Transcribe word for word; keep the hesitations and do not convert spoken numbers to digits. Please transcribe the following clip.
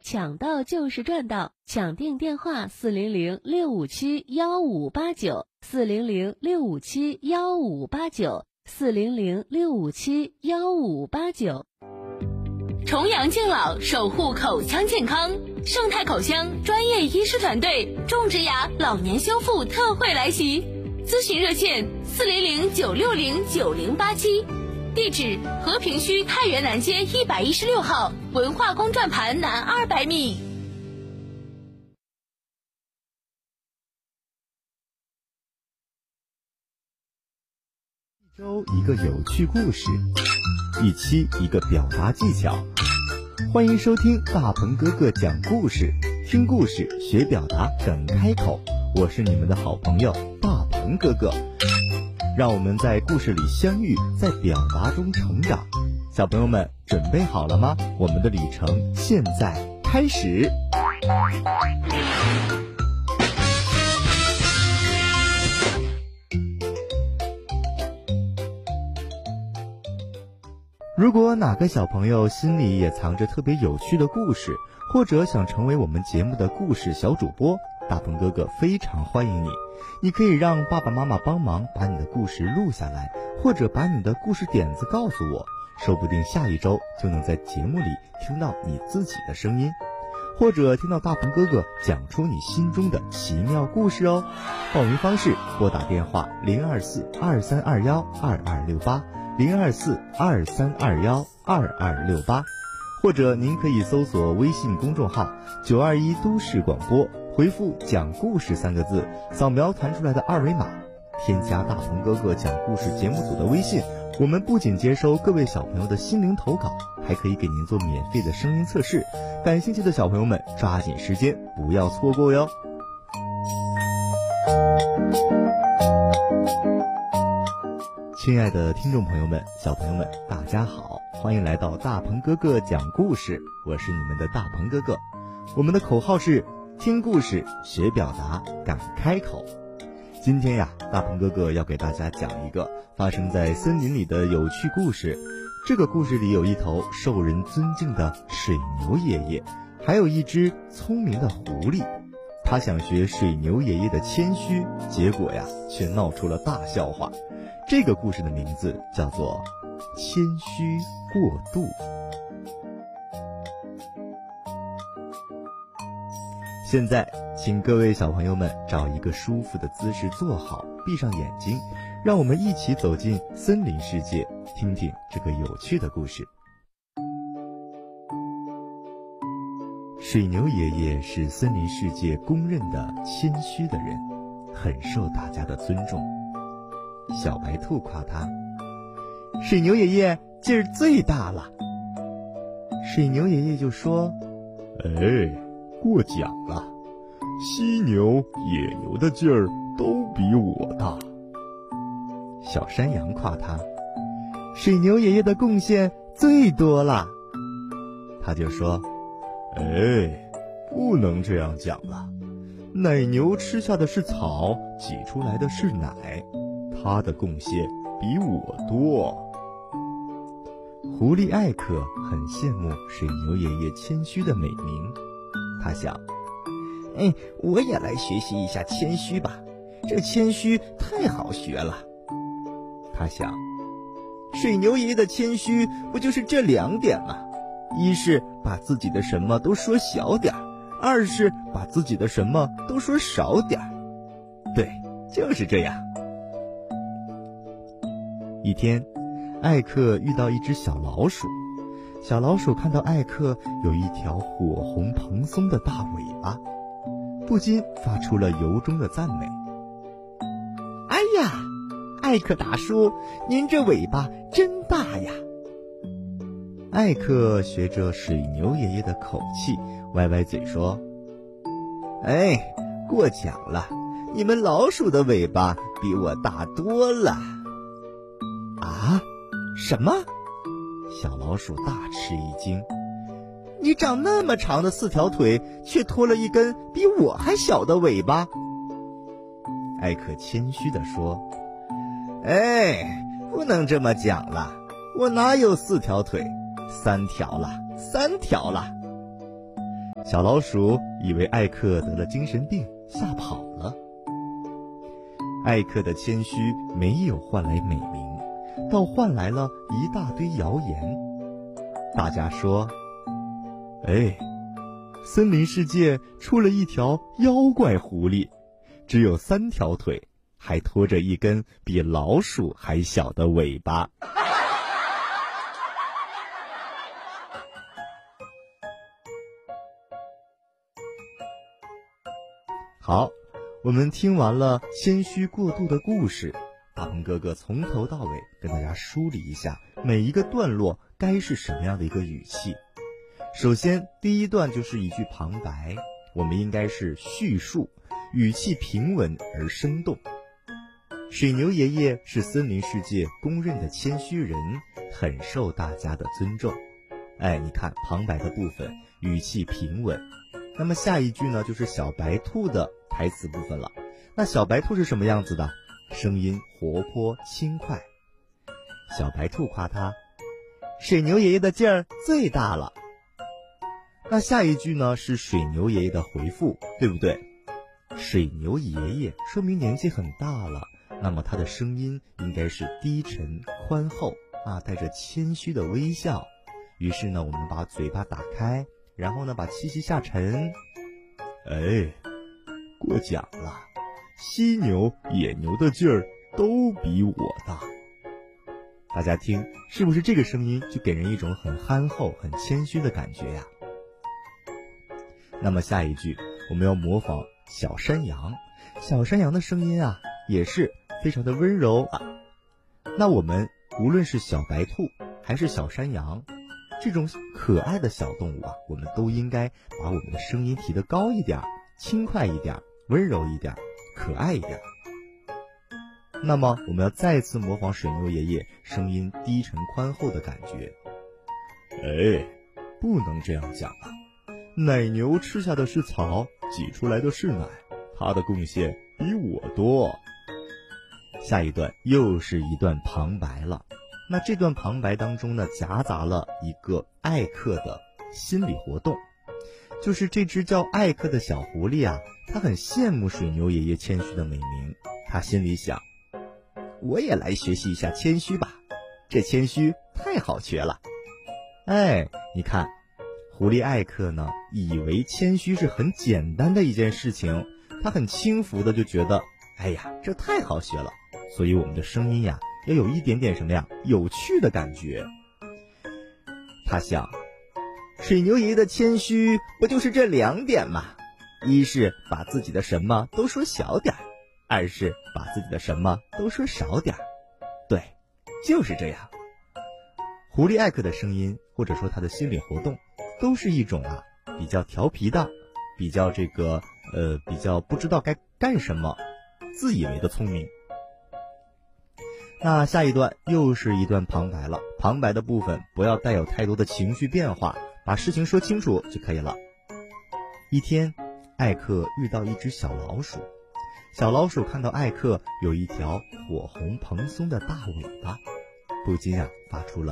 抢到就是赚到，抢订电话四零零六五七幺五八九，四零零六五七幺五八九，四零零六五七幺五八九。 重阳敬老，守护口腔健康，盛泰口腔专业医师团队种植牙老年修复特惠来袭，咨询热线四零零九六零九零八七，地址和平区太原南街一百一十六号，文化宫转盘南二百米。 一周一个有趣故事，一期一个表达技巧。欢迎收听大鹏哥哥讲故事，听故事学表达梗开口。我是你们的好朋友大鹏哥哥，让我们在故事里相遇，在表达中成长。小朋友们准备好了吗？我们的旅程现在开始。如果哪个小朋友心里也藏着特别有趣的故事，或者想成为我们节目的故事小主播，大鹏哥哥非常欢迎你。你可以让爸爸妈妈帮忙把你的故事录下来，或者把你的故事点子告诉我，说不定下一周就能在节目里听到你自己的声音，或者听到大鹏哥哥讲出你心中的奇妙故事哦。报名方式：拨打电话零二四二三二幺二二六八。零二四二三二幺二二六八，或者您可以搜索微信公众号九二一都市广播，回复讲故事三个字，扫描弹出来的二维码，添加大鹏哥哥讲故事节目组的微信。我们不仅接收各位小朋友的心灵投稿，还可以给您做免费的声音测试，感兴趣的小朋友们抓紧时间，不要错过哟。亲爱的听众朋友们，小朋友们，大家好，欢迎来到大鹏哥哥讲故事，我是你们的大鹏哥哥。我们的口号是听故事学表达敢开口。今天呀，大鹏哥哥要给大家讲一个发生在森林里的有趣故事。这个故事里有一头受人尊敬的水牛爷爷，还有一只聪明的狐狸。他想学水牛爷爷的谦虚，结果呀却闹出了大笑话。这个故事的名字叫做谦虚过度。现在请各位小朋友们找一个舒服的姿势坐好，闭上眼睛，让我们一起走进森林世界，听听这个有趣的故事。水牛爷爷是森林世界公认的谦虚的人，很受大家的尊重。小白兔夸他：水牛爷爷劲儿最大了。水牛爷爷就说：哎，过奖了，犀牛、野牛的劲儿都比我大。小山羊夸他：水牛爷爷的贡献最多了。他就说：哎，不能这样讲了，奶牛吃下的是草，挤出来的是奶，他的贡献比我多。狐狸艾克很羡慕水牛爷爷谦虚的美名，他想，哎，我也来学习一下谦虚吧，这谦虚太好学了。他想，水牛爷爷的谦虚不就是这两点吗？一是把自己的什么都说小点儿，二是把自己的什么都说少点儿。对，就是这样。一天，艾克遇到一只小老鼠，小老鼠看到艾克有一条火红蓬松的大尾巴，不禁发出了由衷的赞美。哎呀，艾克大叔，您这尾巴真大呀！艾克学着水牛爷爷的口气，歪歪嘴说：哎，过奖了，你们老鼠的尾巴比我大多了。啊？什么？小老鼠大吃一惊，你长那么长的四条腿，却拖了一根比我还小的尾巴。艾克谦虚地说：哎，不能这么讲了，我哪有四条腿，三条了，三条了。 小老鼠以为艾克得了精神病，吓跑了。艾克的谦虚没有换来美名，倒换来了一大堆谣言。大家说，哎，森林世界出了一条妖怪狐狸，只有三条腿，还拖着一根比老鼠还小的尾巴。好，我们听完了谦虚过度的故事，大鹏哥哥从头到尾跟大家梳理一下每一个段落该是什么样的一个语气。首先，第一段就是一句旁白，我们应该是叙述，语气平稳而生动。水牛爷爷是森林世界公认的谦虚人，很受大家的尊重。哎，你看旁白的部分语气平稳。那么下一句呢，就是小白兔的台词部分了。那小白兔是什么样子的？声音活泼轻快。小白兔夸他，水牛爷爷的劲儿最大了。那下一句呢，是水牛爷爷的回复，对不对？水牛爷爷说明年纪很大了，那么他的声音应该是低沉宽厚啊，带着谦虚的微笑。于是呢，我们把嘴巴打开，然后呢，把气息下沉。哎，过奖了，犀牛、野牛的劲儿都比我大。大家听，是不是这个声音就给人一种很憨厚、很谦虚的感觉呀？那么下一句，我们要模仿小山羊。小山羊的声音啊，也是非常的温柔啊。那我们无论是小白兔还是小山羊，这种可爱的小动物啊，我们都应该把我们的声音提得高一点，轻快一点，温柔一点，可爱一点。那么我们要再次模仿水牛爷爷声音低沉宽厚的感觉。哎，不能这样讲啊，奶牛吃下的是草，挤出来的是奶，它的贡献比我多。下一段又是一段旁白了。那这段旁白当中呢，夹杂了一个艾克的心理活动，就是这只叫艾克的小狐狸啊，他很羡慕水牛爷爷谦虚的美名，他心里想，我也来学习一下谦虚吧，这谦虚太好学了。哎，你看，狐狸艾克呢，以为谦虚是很简单的一件事情，他很轻浮的就觉得，哎呀，这太好学了，所以我们的声音呀，要有一点点什么呀，有趣的感觉。他想，水牛爷爷的谦虚不就是这两点吗？一是把自己的什么都说小点儿，二是把自己的什么都说少点儿。对，就是这样。狐狸艾克的声音，或者说他的心理活动，都是一种啊比较调皮的，比较这个呃比较不知道该干什么，自以为的聪明。那下一段又是一段旁白了，旁白的部分不要带有太多的情绪变化，把事情说清楚就可以了。一天，艾克遇到一只小老鼠，小老鼠看到艾克有一条火红蓬松的大尾巴，不禁啊发出了